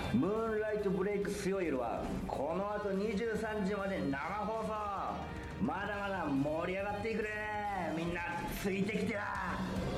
ムーンライトブレイク強い夜はこの後23時まで生放送。まだまだ盛り上がっていくね。みんなついてきてな。